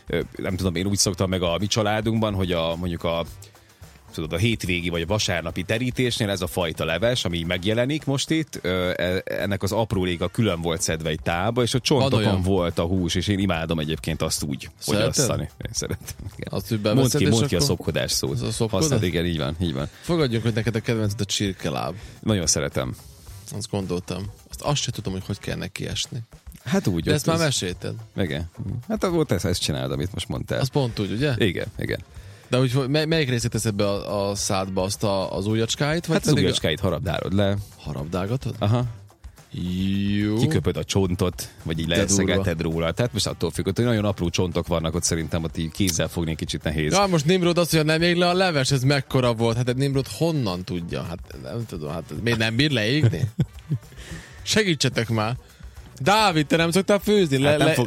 nem tudom, én úgy szoktam meg a mi családunkban, hogy mondjuk a hétvégi vagy a vasárnapi terítésnél ez a fajta leves, ami megjelenik most itt, ennek az apróléka külön volt szedve egy tálba, és a csontokon volt a hús, és én imádom egyébként azt úgy fogyasztani. Én szeretem. Mondd ki a szopkodás szót. Használd, igen, így van. Fogadjunk, hogy neked a kedvenced a csirkeláb. Nagyon szeretem. Azt gondoltam. Azt se tudom, hogy kell neki esni. Hát úgy. De ezt már mesélted. Igen. Hát volt ezt csináld, amit most mondtál. Az pont úgy, ugye? Igen. De úgy, melyik részét teszed be a szádba, azt az ujjacskáit? Hát az ujjacskáit harabdálod le. Harabdálgatod? Aha. Jó. Kiköpöd a csontot, vagy így leszegeted róla. Tehát most attól függ, hogy nagyon apró csontok vannak ott, szerintem ott így kézzel fogni kicsit nehéz. Ja, most Nimrod azt mondja, nem ég le a leves, ez mekkora volt. Hát Nimrod honnan tudja? Hát nem tudom, miért nem bír leégni? Segítsetek már! Dávid, te nem szoktál főzni?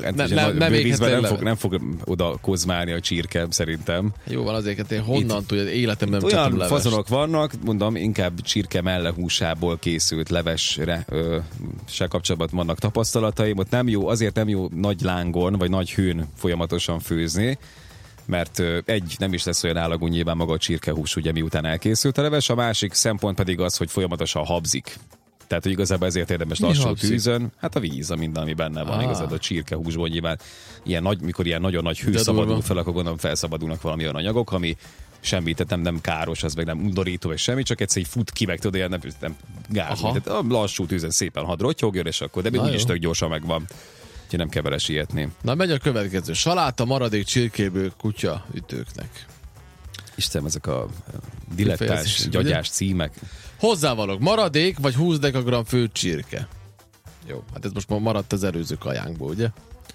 Nem fog oda kozmálni a csirke, szerintem. Jó van, azért, én honnan tudja, életemben nem csaptam levest. Olyan fazonok vannak, mondom, inkább csirke mellehúsából készült levesre se kapcsolatban vannak tapasztalataim. Ott nem jó, azért nem jó nagy lángon, vagy nagy hőn folyamatosan főzni, mert nem is lesz olyan állagú nyilván maga a csirkehús, ugye miután elkészült a leves, a másik szempont pedig az, hogy folyamatosan habzik. Tehát, hogy igazából ezért érdemes lassú tűzön. Hát a víz, minden, ami benne van, igazából a csirkehúsból nyilván mikor ilyen nagyon nagy hő szabadul fel, akkor gondolom felszabadulnak valami olyan anyagok, ami semmi, tehát nem káros, az meg nem undorító, és semmi, csak egyszer fut ki, meg tudod, nem gáz. Tehát a lassú tűzön szépen hadd rottyogjon, és akkor, de még úgyis tök gyorsan megvan. Úgyhogy nem kell vele sietni. Na, megy a következő. Saláta maradék csirkéből kutya ütőknek. Istenem, ezek a dilettáns, gyagyás címek. Hozzávalók, maradék vagy 20 dekagram főtt csirke. Jó, hát ez most maradt az előző kajánkból, ugye?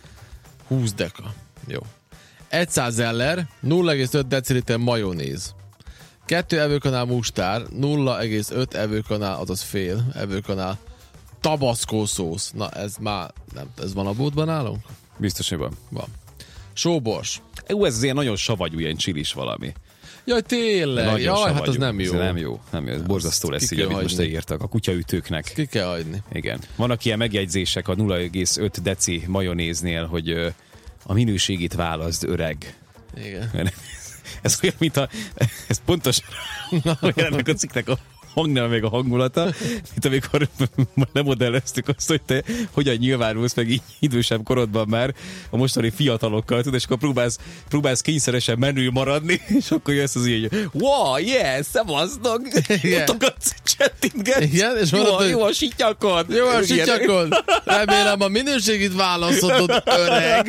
20 deka. Jó. 100 zeller, 0,5 deciliter majonéz. 2 evőkanál mustár, 0,5 evőkanál, azaz fél evőkanál tabaszkó szósz. Na, ez már nem, ez van a boltban nálunk? Biztos, hogy van. Van. Sóbors. Ez az ilyen nagyon savagyú, ilyen csilis valami. Jaj, tényleg. Jaj, hát az nem jó. Nem jó. Ez borzasztó lesz, így, amit most írtak. A kutyaütőknek. Ki kell hagyni. Igen. Vannak ilyen megjegyzések a 0,5 deci majonéznél, hogy a minőségét válaszd, öreg. Igen. Ez olyan, mint ez pontosan ennek a cikknek a hangnál meg a hangulata, mint amikor lemodelleztük azt, hogy te hogyan nyilvánulsz meg így idősebb korodban már a mostani fiatalokkal, tudod, és akkor próbálsz kényszeresen menő maradni, és akkor jössz az így, hogy wow, yeah, szevasztok, mutogatsz, csettintgetsz, igen, és jó a sityakod. Jó a sityakod. Remélem a minőségit választod, öreg.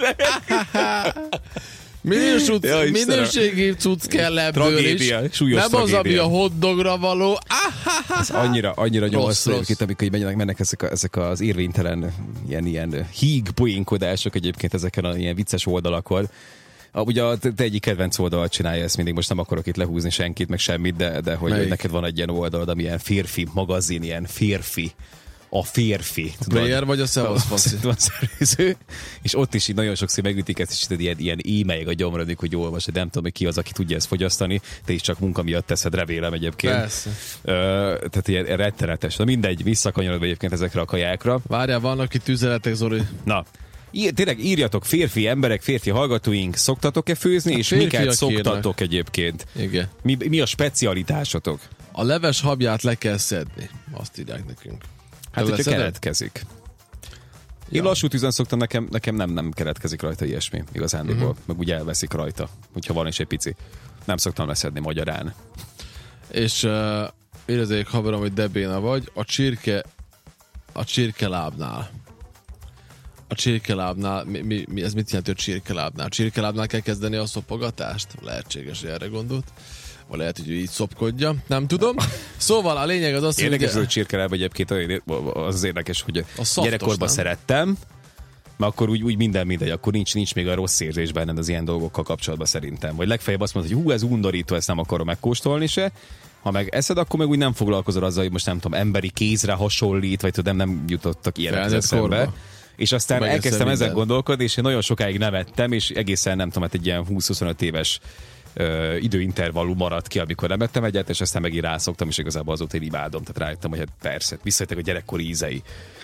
Minőségi cucc kell ebből is. Nem az, ami a hotdogra való. Ez annyira nyolc itt, amikor mennek ezek az érvénytelen ilyen híg poénkodások egyébként ezeken a ilyen vicces oldalakon. Ugye te egyik kedvenc oldalat csinálja ezt mindig, most nem akarok itt lehúzni senkit, meg semmit, de hogy neked van egy ilyen oldalad, ami ilyen férfi magazin, ilyen férfi. A férfi. A player vagy a szevasz szervező, és ott is így nagyon sokszor megütik ezt, és ilyen e-mail a gyomrodik, hogy olvasod, nem tudom, hogy ki az, aki tudja ezt fogyasztani, te is csak munka miatt teszed, remélem egyébként. Persze. Tehát ilyen rettenetes. Na mindegy, visszakanyarodva egyébként ezekre a kajákra. Várjál, vannak itt üzenetek, Zoli. Na, tényleg írjatok, férfi emberek, férfi hallgatóink, szoktatok-e főzni, és miket szoktatok egyébként? Igen. Mi a specialitásotok? A leves habját le kell szedni, azt írják nekünk. Hát, hogyha keletkezik. Én lassú tűzön szoktam, nekem nem keletkezik rajta ilyesmi igazándiból. Meg úgy elveszik rajta, hogyha van is egy pici. Nem szoktam leszedni magyarán. És érezzék, haverom, hogy debéna vagy, a csirkelábnál. A csirkelábnál, ez mit jelent, hogy csirkelábnál? Csirkelábnál kell kezdeni a szopogatást? Lehetséges, hogy erre gondolt. Vagy lehet, hogy így szopkodja, nem tudom. Szóval a lényeg az az, hogy... Érdekes, hogy csirkeláb egyébként az érdekes, hogy gyerekkorban szerettem, mert akkor úgy mindegy, akkor nincs még a rossz érzés benned az ilyen dolgokkal kapcsolatban szerintem. Vagy legfeljebb azt mondod, hogy ez undorító, ezt nem akarom megkóstolni se. Ha meg eszed, akkor meg úgy nem foglalkozol azzal, hogy most nem tudom, emberi kézre hasonlít, vagy tudom, nem jutottak ilyenek az eszembe. És aztán elkezdtem ezen gondolkodni, és én nagyon sokáig nevettem, és egészen nem tudom, hát egy ilyen 20-25 éves időintervallum maradt ki, amikor nem ettem egyet, és aztán megint rászoktam, és igazából azóta én imádom, tehát rájöttem, hogy hát persze, visszajöttek a gyerekkori ízei.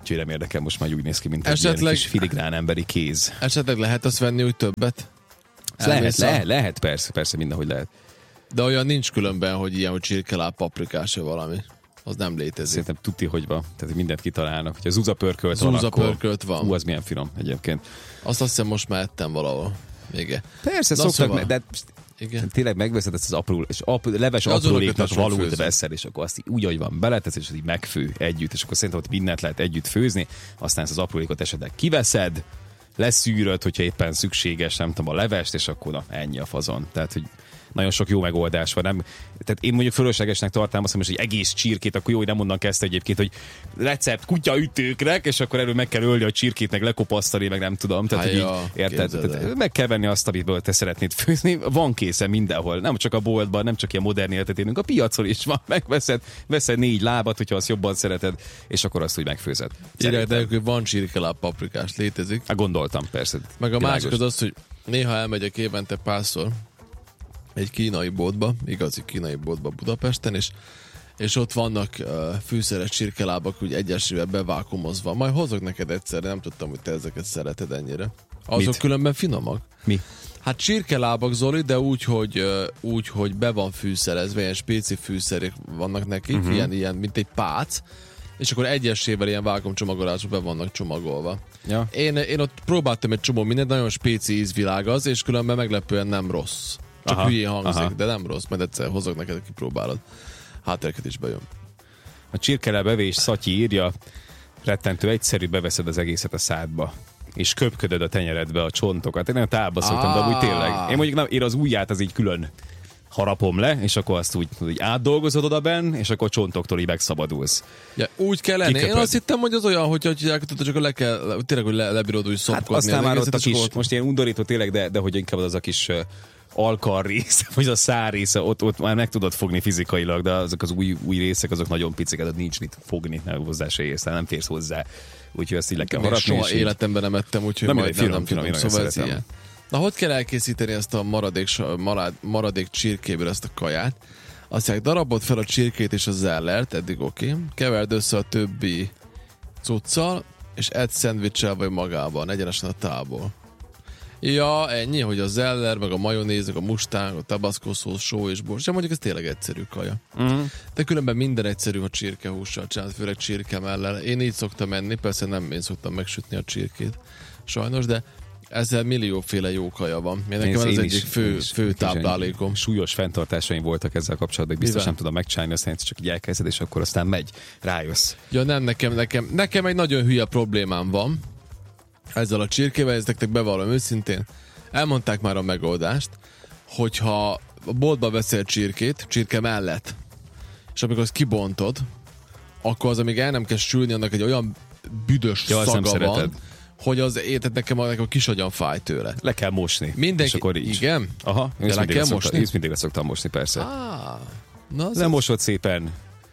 Úgyhogy nem érdekel, most már úgy néz ki, mint egy ilyen kis filigrán emberi kéz. Esetleg lehet azt venni úgy többet? Lehet, persze, mindenhogy lehet. De olyan nincs különben, hogy ilyen, hogy csirkeláb, paprikás valami. Az nem létezik. Szerintem tuti, hogy van. Tehát mindent kitalálnak. Hogyha zúza pörkölt van, az milyen finom egyébként. Azt hiszem most már ettem valahol. Igen. Persze, szoktak de igen. Tényleg megveszed ezt az apró, és leves apróléknak valót veszel, és akkor azt úgy, ahogy van, beletesz, és az így megfő együtt, és akkor szerintem ott mindent lehet együtt főzni, aztán ezt az aprólékot esetleg kiveszed, leszűröd, hogyha éppen szükséges, nem tudom, a levest, és akkor na, ennyi a fazon. Tehát, hogy nagyon sok jó megoldás van. Nem? Tehát én mondjuk fölöslegesnek tartom azt, hogy egész csirkét, akkor jó, hogy nem mondanak ezt egyébként, hogy recept kutyaütőknek, és akkor erről meg kell ölni a csirkét, meg lekopasztani, meg nem tudom. Tehát, hogy így, érted? Tehát meg kell venni azt, amiből te szeretnéd főzni. Van készen mindenhol. Nem csak a boltban, nem csak ilyen modern életet élünk, a piacon is van. Veszed 4 lábat, hogyha azt jobban szereted, és akkor azt úgy megfőzed. De van csirkeláb paprikás, létezik. Gondoltam, persze. Meg a másik az, hogy néha elmegyek évente párszor egy kínai boltba, igazi kínai boltba Budapesten, és ott vannak fűszeres csirkelábak, úgy egyesével bevákumozva. Majd hozok neked egyszerre, nem tudtam, hogy te ezeket szereted ennyire. Azok mit? Különben finomak. Mi? Hát csirkelábak, Zoli, de úgy, hogy be van fűszerezve, ilyen spéci fűszerek vannak nekik, ilyen, mint egy pác, és akkor egyesével ilyen vákumcsomagolásba be vannak csomagolva. Ja. Én ott próbáltam egy csomó mindent, nagyon spéci ízvilág az, és különben meglepően nem rossz. Csak hülyén hangzik, de nem rossz, mert egyszer hozok neked, kipróbálod. Hátereket is bejön. A csirkeláb evés Szatyi írja, rettentő egyszerű, beveszed az egészet a szádba, és köpködöd a tenyeredbe a csontokat. Én nagyon távba szoktam, de úgy tényleg. Én mondjuk én az ujját az így külön harapom le, és akkor azt úgy átdolgozod oda benn, és akkor a csontoktól így megszabadulsz. Ja, úgy kell lenni. Én azt hittem, hogy az olyan, hogy csak le kell, tényleg, hogy lebírod úgy szopkodni. Hát aztán már ott a kis, most ilyen undorító tényleg, de hogy inkább az a kis alkar része, vagy a szár része, ott már meg tudod fogni fizikailag, de azok az új részek, azok nagyon picik, tehát nincs mit fogni, nem hozzá se érsz, nem férsz hozzá. Úgyhogy ezt így le kell harapni. Soha életemben nem ettem, úgyhogy majd nem tudom. Szóval ez ilyen. Na, hogy kell elkészíteni ezt a maradék csirkéből ezt a kaját? Azt mondják, darabod fel a csirkét és a zellert, eddig oké. Keverd össze a többi cuccal, és edd szendvicsel vagy magában, egyenesen a tálból. Ja, ennyi, hogy a zeller, meg a majonéz, meg a mustang, a tabasco szósz, só és bors. Ja, mondjuk ez tényleg egyszerű kaja. De különben minden egyszerű, ha csirkehússal csinálod, főleg csirkemellel. Én így szoktam enni, persze nem én szoktam megsütni a csirkét, sajnos, de ezzel millióféle jó kaja van. Nekem ez egyik fő táplálékom. Súlyos fenntartásaim voltak ezzel kapcsolatban, biztos nem tudom megcsinálni, aztán csak így elkezded, és akkor aztán megy, rájössz. Ja nem, nekem egy nagyon hülye problémám van ezzel a csirkével, ezt nektek bevallom őszintén. Elmondták már a megoldást, hogyha a boltba veszel csirkét, csirke mellett, és amikor azt kibontod, akkor az, amíg el nem kezd sülni, annak egy olyan büdös szaga van, hogy az érted nekem a kisagyan fáj tőle. Le kell mosni. Mindenki, és akkor így. Igen? Aha, de le kell mosni? Én mindig szoktam mosni, persze. Lemosod szépen,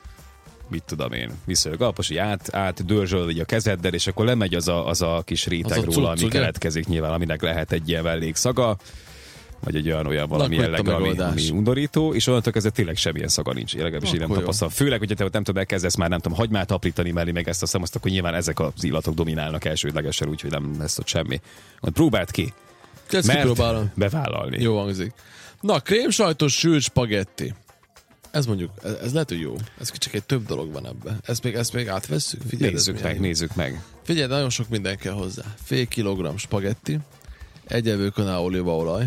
mit tudom én, viszonylag alapos, hogy átdörzsölöd a kezeddel, és akkor lemegy az a kis réteg róla, ami keletkezik nyilván, aminek lehet egy ilyen mellék szaga, vagy egy olyan valami jelleg, ami undorító, és onnantól kezdve tényleg semmilyen szaga nincs. Én legalábbis így nem tapasztalom. Főleg, hogyha te nem tudom, elkezdesz már nem tudom, hagymát aprítani mellé, meg ezt a szemaszt, akkor nyilván ezek az illatok dominálnak elsődlegesen, úgyhogy nem lesz ott semmi. Próbáld ki. Mert bevállalni. Jó hangzik. Na, krémsajtos sült spagetti. Ez mondjuk, ez lehet, hogy jó. Ez csak egy több dolog van ebben. Ezt még átvesszük? Figyelj, nézzük meg. Figyelj, nagyon sok minden kell hozzá. Fél kilogramm spagetti, egy evőkanál olívaolaj,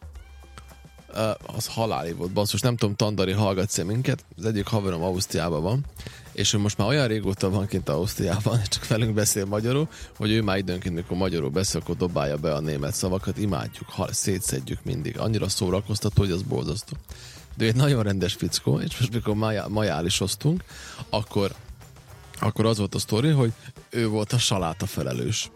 az haláli volt, basszus, nem tudom, Tandari, hallgatsz minket? Az egyik haverom Ausztriában van, és ő most már olyan régóta van kint Ausztriában, csak velünk beszél magyarul, hogy ő már időnként, mikor magyarul beszél, akkor dobálja be a német szavakat, imádjuk, szétszedjük mindig. Annyira szórakoztató, hogy az borzasztó. De egy nagyon rendes fickó, és most mikor majálisoztunk, akkor az volt a sztori, hogy ő volt a saláta felelős.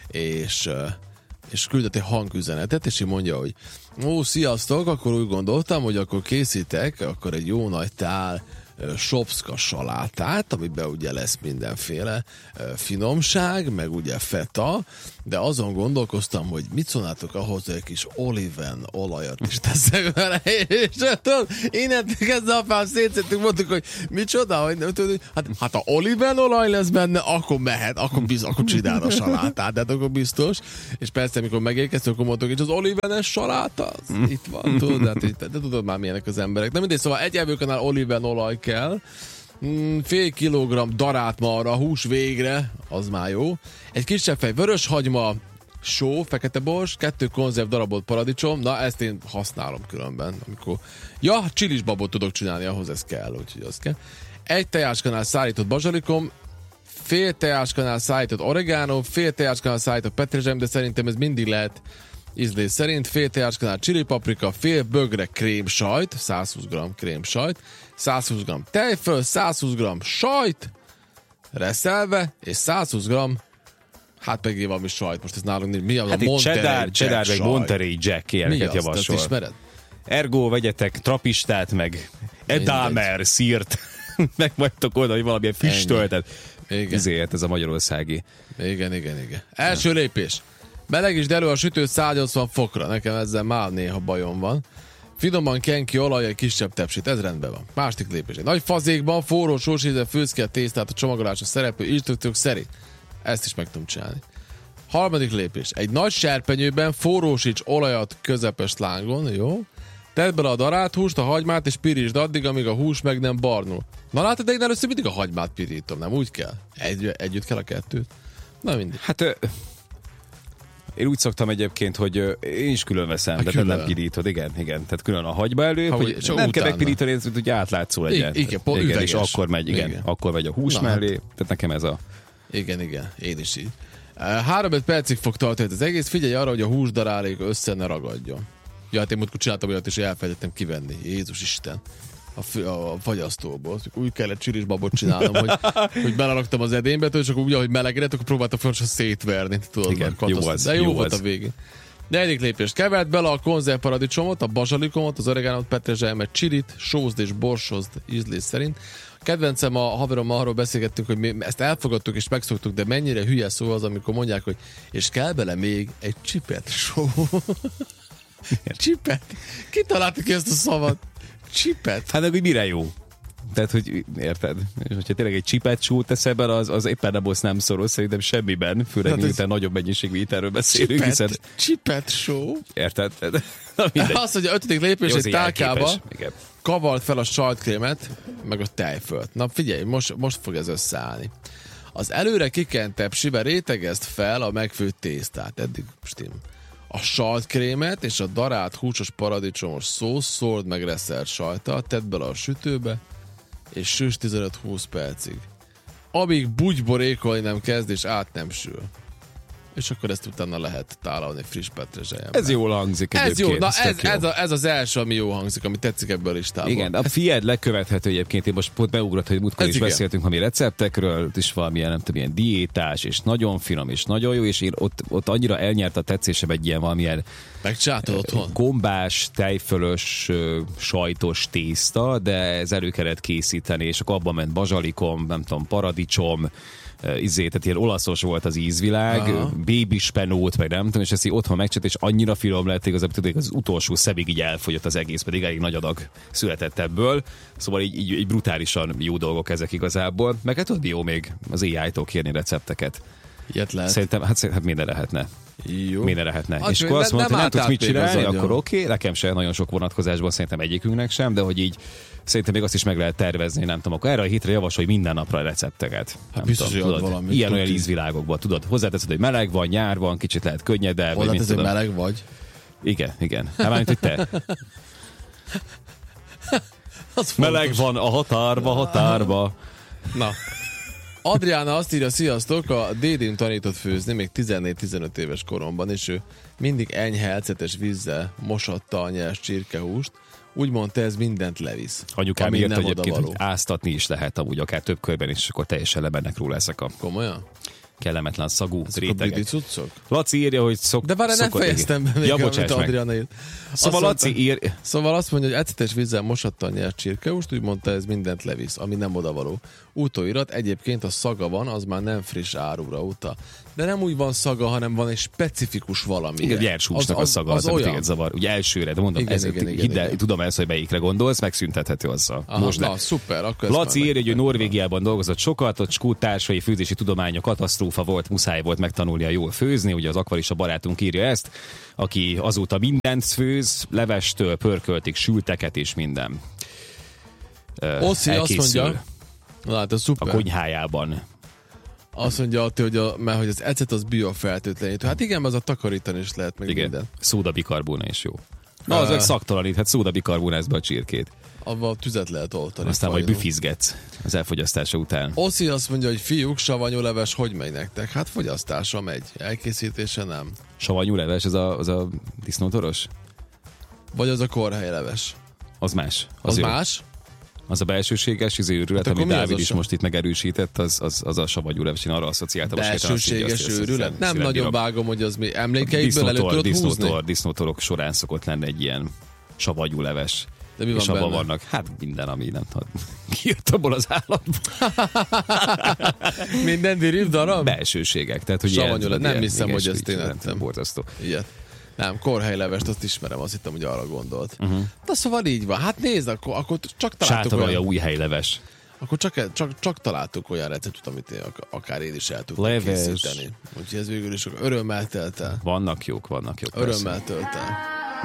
És küldött egy hangüzenetet, és így mondja, hogy sziasztok, akkor úgy gondoltam, hogy akkor készítek akkor egy jó nagy tál sopszka salátát, amiben ugye lesz mindenféle finomság, meg ugye feta, de azon gondolkoztam, hogy mit szólnátok ahhoz, hogy egy kis oliven olajat is teszek vele, és tudod, innentől kezdve apám szétszettünk, mondtuk, hogy micsoda, hogy nem tudod, hát ha oliven olaj lesz benne, akkor mehet, akkor csinál a salátát, de akkor biztos, és persze, amikor megérkeztünk, akkor mondtuk, hogy az olivenes saláta, az itt van, tudod, de tudod már milyenek az emberek. De mindegy, szóval egy evőkanál oliven olaj kell, fél kilogramm darátmarha, hús végre, az már jó. Egy kisebb fej vörös hagyma, só, fekete bors, 2 konzerv darabolt paradicsom, na ezt én használom különben, amikor... Ja, csilisbabot tudok csinálni, ahhoz ez kell, úgyhogy az kell. 1 teáskanál szárított bazsalikom, fél teáskanál szárított oregano, fél teáskanál szárított petrezselyem, de szerintem ez mindig lehet ízlés szerint, fél teáskanál chili paprika, fél bögre krémsajt, 120 g krémsajt, 120 g tejföl, 120 g sajt, reszelve, és 120 g, hát meg valami sajt, most ez nálunk nincs. Mi az hát a Monterey cheddar meg Monterey Jack ilyeneket javasol. Te ismered? Ergo vegyetek trapistát, meg edámer szírt, meg vagytok oda, hogy valamilyen füstöltet. Ezért ez a magyarországi. Igen. Első lépés. Melegítsd elő a sütőt 180 fokra. Nekem ezzel már néha bajom van. Finoman kenj ki olaj egy kisebb tepsit, ez rendben van. Második lépés. Egy nagy fazékban forró sósízzel főzd ki a tésztát a csomagolásra szereplő instrukciók szerint. Ezt is meg tudom csinálni. Harmadik lépés. Egy nagy serpenyőben forrósíts olajat közepes lángon, jó? Tedd bele a darált húst, a hagymát, és pirítsd addig, amíg a hús meg nem barnul. Na látod, de én először mindig a hagymát pirítom, nem úgy kell? Együtt kell a kettőt? Na mindig. Hát én úgy szoktam egyébként, hogy én is külön veszem, de nem pirítod, igen. Tehát külön a hagyma elő, hogy nem kell megpirítani, hogy átlátszó legyen. Igen, és akkor megy, akkor megy a hús mellé, tehát nekem ez a... Igen, én is így. 3-5 percig fog tartani az egész, figyelj arra, hogy a húsdarálék össze ne ragadjon. Ja, hát én múltkor csináltam olyat, és elfelejtettem kivenni. Jézus Isten. A fagyasztóból. Úgy kellett csirisbabot csinálnom, hogy beleraktam az edénybe, és akkor úgy, ahogy melegedett, akkor próbáltam fontosan szétverni. Tudod, igen, jó volt a végén. Negyedik lépés. Kevert bele a konzervparadicsomot, a bazsalikomot, az oregánot, petrezselymet, csilit, sózd és borsozd ízlés szerint. Kedvencem, a haverommal arról beszélgettünk, hogy mi ezt elfogadtuk és megszoktuk, de mennyire hülye szó az, amikor mondják, hogy és kell bele még egy csipet só. Csipet? Ki találta ki ezt a szavat? Csipet? Hát hogy mire jó? Tehát, hogy érted? És hogyha tényleg egy csipet sót teszel bele, az éppen nem szoros, szerintem semmiben, főleg miután nagyobb mennyiségű ételről beszélünk. Csipet só? Érted? Azt, hogy a 5. lépés egy tálkába kavard fel a sajtkrémet, meg a tejfölt. Na figyelj, most fog ez összeállni. Az előre kikent tepsibe rétegezd fel a megfőtt tésztát. Eddig stimm. A sajtkrémet és a darált húsos paradicsomos szósz szórd meg reszelt sajttal, tedd bele a sütőbe, és süss 15-20 percig. Amíg bugyborékolni nem kezd, és át nem sül. És akkor ezt utána lehet tálalni friss petrezselyemmel. Ez jól hangzik egyébként. Ez az első, ami jó hangzik, ami tetszik ebből a listából. Igen, a fied lekövethető egyébként. Én most pont beugrott, hogy múltkor is beszéltünk valami receptekről, és valamilyen, nem tudom, ilyen diétás, és nagyon finom, és nagyon jó, és én ott annyira elnyert a tetszésem egy ilyen valamilyen gombás, tejfölös, sajtos tészta, de ez elő kellett készíteni, és akkor abban ment bazsalikom, nem tudom, paradicsom, tehát ilyen olaszos volt az ízvilág, baby spenót, meg nem tudom, és ezt így otthon megcsinált, és annyira finom lett, igazából tudod, az utolsó szebig így elfogyott az egész, pedig elég nagy adag született ebből, szóval így brutálisan jó dolgok ezek igazából, meg hát tudod, jó még az AI-tól kérni recepteket. Ilyet lehet. Szerintem, hát minden lehetne. Jó. Minden lehetne. És akkor azt mondta, hogy nem tudsz mit csinálni, akkor oké, nekem sem nagyon sok vonatkozásban, szerintem egyikünknek sem, de hogy így szerintem még azt is meg lehet tervezni, nem tudom, akkor erre a hétre javasolj minden napra recepteket. Hát biztos, hogy valami. Ilyen olyan ízvilágokban, tudod, hozzáteszed, hogy meleg van, nyár van, kicsit lehet könnyedebb. Hozzáteszed, hogy meleg vagy? Igen. Hát mármint, hogy te. Meleg van a határba. Na. Adriána azt írja, sziasztok, a dédén tanított főzni még 14-15 éves koromban, és ő mindig enyhe elcetes vízzel mosatta a nyers csirkehúst, úgy mondta, ez mindent levisz. Anyukám írt egyébként, hogy áztatni is lehet amúgy, akár több körben is, és akkor teljesen lebennek róla ezek a... Komolyan? kellemetlen szagú rétegek. Cuccok? Laci írja, hogy De várj, nem fejeztem be még, ja, amit Adriana írt. Szóval Laci ír... Szóval azt mondja, hogy ecetes vízzel mosatta a nyert csirkehúst, úgy mondta, ez mindent levisz, ami nem odavaló. Utóirat, egyébként a szaga van, az már nem friss árura uta. De nem úgy van szaga, hanem van egy specifikus valami. Igen, gyershúsnak a szaga az, amit téged zavar. Ugye elsőre, de mondom, igen. Tudom ezt, hogy melyikre gondolsz, megszüntethető azzal. Aha, na, szuper. Akkor Laci írja, hogy Norvégiában dolgozott sokat, ott skót társai főzési tudománya katasztrófa volt, muszáj volt megtanulnia jól főzni, ugye az akvarista barátunk írja ezt, aki azóta mindent főz, levestől pörköltig, sülteket és minden. Oszi azt mondja, látod, szuper. A konyhájában. Azt mondja Atti, hogy az ecet az biofertőtlenítő. Hát igen, az a takarítani is lehet meg igen. minden. Szódabikarbóna is jó. Na, az szaktalanít, hát szódabikarbónázba a csirkét. Abban tüzet lehet oltani. Aztán majd büfizgetsz az elfogyasztása után. Oszi azt mondja, hogy fiúk, savanyúleves hogy megy nektek? Hát fogyasztása megy, elkészítése nem. Savanyúleves, az a disznótoros? Vagy az a korhelyleves? Az más. Az más? Az a belsőséges őrület, hát amit Dávid is most itt megerősített, az a savanyúleves, én arra asszociáltam. Belsőséges őrület? Nem nagyon vágom, hogy az mi emlékeikből elő tudod húzni? Disznótorok során szokott lenni egy ilyen savanyúleves. De mi van és benne? abban vannak, hát minden, ami nem tud. Kijött abból az állatból. Minden dirib darab? Belsőségek. Tehát, hogy nem hiszem, hogy ezt én ettem. Borzasztó. Ilyet. Nem, korhelylevest, azt ismerem, azt hittem, hogy arra gondolt. De szóval így van. Hát nézd, akkor csak találtuk olyan... új helyleves. Akkor csak találtuk olyan receptet, amit akár én is el tudtam készíteni. Úgyhogy ez végül is örömmel telt el. Vannak jók. Örömmel tölt el.